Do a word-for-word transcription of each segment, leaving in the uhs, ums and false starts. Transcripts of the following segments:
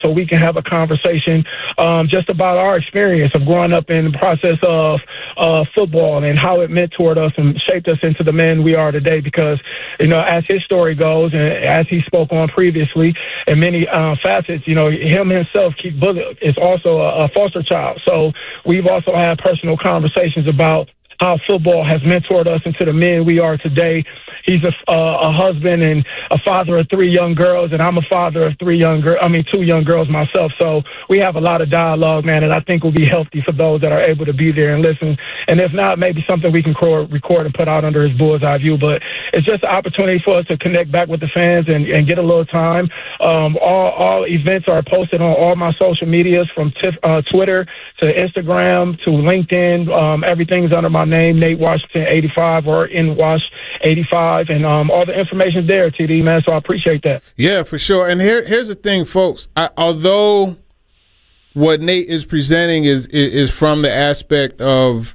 so we can have a conversation um, just about our experience of growing up in the process of uh, football and how it mentored us and shaped us into the men we are today. Because, you know, as his story goes and as he spoke on previously in many uh, facets, you know, him himself, Keith Bulluck, is also a, a foster child. So we've also had personal conversations about how football has mentored us into the men we are today. He's a, uh, a husband and a father of three young girls, and I'm a father of three young girls. I mean, two young girls myself. So we have a lot of dialogue, man, and I think will be healthy for those that are able to be there and listen. And if not, maybe something we can record and put out under his bullseye view. But it's just an opportunity for us to connect back with the fans and, and get a little time. Um, all, all events are posted on all my social medias, from tif- uh, Twitter to Instagram to LinkedIn. Um, everything's under my name, Nate Washington eighty-five, or N Wash eighty-five, and um, all the information's there, T D, man, so I appreciate that. Yeah, for sure. And here, here's the thing, folks. I, although what Nate is presenting is, is is from the aspect of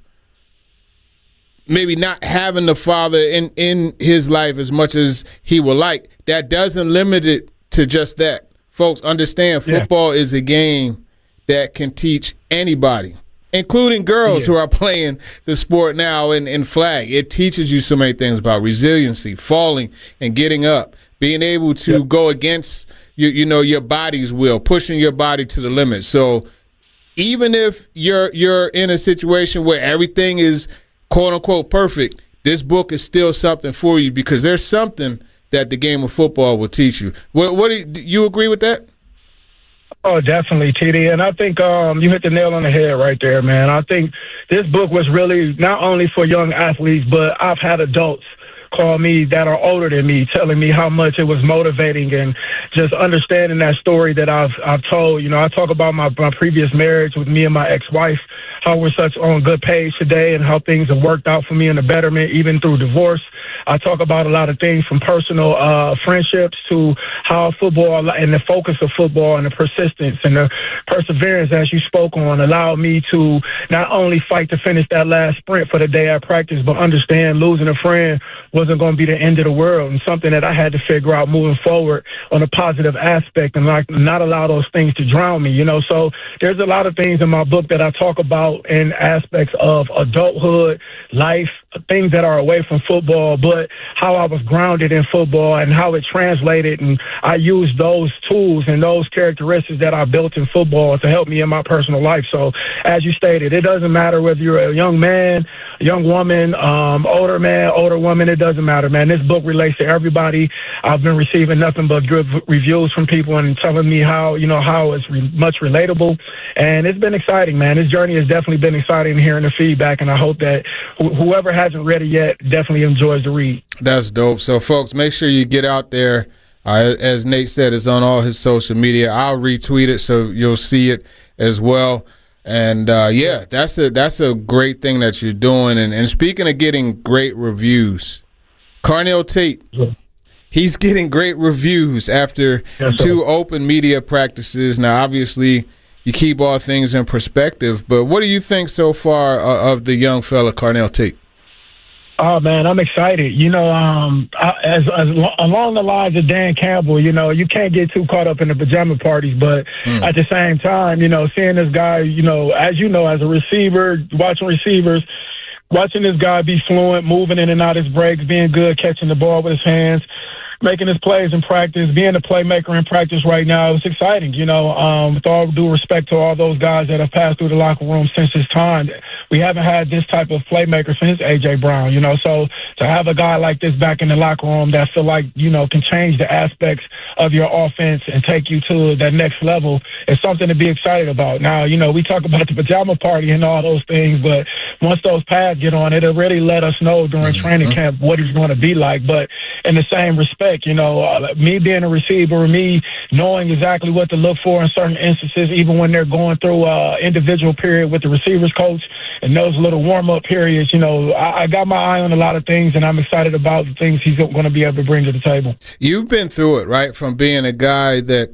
maybe not having the father in, in his life as much as he would like, that doesn't limit it to just that. Folks, understand football yeah. is a game that can teach anybody, including girls yeah. who are playing the sport now in, in flag. It teaches you so many things about resiliency, falling and getting up, being able to yeah. go against you, you know, your body's will, pushing your body to the limit. So even if you're you're in a situation where everything is quote unquote perfect, this book is still something for you, because there's something that the game of football will teach you. What, what do you, do you agree with that? Oh, definitely, T D. And I think um, you hit the nail on the head right there, man. I think this book was really not only for young athletes, but I've had adults call me that are older than me, telling me how much it was motivating, and just understanding that story that I've I've told. You know, I talk about my, my previous marriage with me and my ex-wife, how we're such on good page today, and how things have worked out for me in the betterment, even through divorce. I talk about a lot of things, from personal uh, friendships to how football and the focus of football and the persistence and the perseverance, as you spoke on, allowed me to not only fight to finish that last sprint for the day at practice, but understand losing a friend wasn't going to be the end of the world, and something that I had to figure out moving forward on a positive aspect, and like not allow those things to drown me, you know. So there's a lot of things in my book that I talk about in aspects of adulthood, life, things that are away from football, but how I was grounded in football and how it translated, and I used those tools and those characteristics that I built in football to help me in my personal life. So as you stated, it doesn't matter whether you're a young man, a young woman, um, older man, older woman, it doesn't matter, man. This book relates to everybody. I've been receiving nothing but good reviews from people and telling me how, you know, how it's re- much relatable, and it's been exciting, man. This journey has definitely been exciting, hearing the feedback, and I hope that wh- whoever hasn't read it yet definitely enjoys the read. That's dope. So, folks, make sure you get out there. Uh, as Nate said, it's on all his social media. I'll retweet it so you'll see it as well. And, uh, yeah, that's a that's a great thing that you're doing. And, and speaking of getting great reviews, Carnell Tate, yeah. he's getting great reviews after yes, two open media practices. Now, obviously, you keep all things in perspective, but what do you think so far uh, of the young fella, Carnell Tate? Oh, man, I'm excited. You know, um, I, as, as along the lines of Dan Campbell, you know, you can't get too caught up in the pajama parties, but mm. at the same time, you know, seeing this guy, you know, as you know, as a receiver, watching receivers, watching this guy be fluent, moving in and out his breaks, being good, catching the ball with his hands, making his plays in practice, being a playmaker in practice right now, it's exciting. You know, um, with all due respect to all those guys that have passed through the locker room since his time, we haven't had this type of playmaker since A J Brown, you know. So to have a guy like this back in the locker room that feel like, you know, can change the aspects of your offense and take you to that next level is something to be excited about. Now, you know, we talk about the pajama party and all those things, but once those pads get on, it'll really let us know during training camp what he's going to be like. But in the same respect, You know, uh, me being a receiver, me knowing exactly what to look for in certain instances, even when they're going through uh individual period with the receivers coach and those little warm-up periods, you know, I, I got my eye on a lot of things, and I'm excited about the things he's going to be able to bring to the table. You've been through it, right, from being a guy that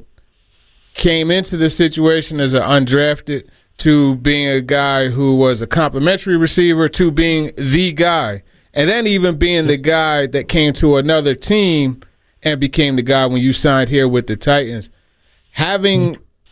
came into the situation as an undrafted to being a guy who was a complimentary receiver to being the guy. And then even being the guy that came to another team and became the guy when you signed here with the Titans. Having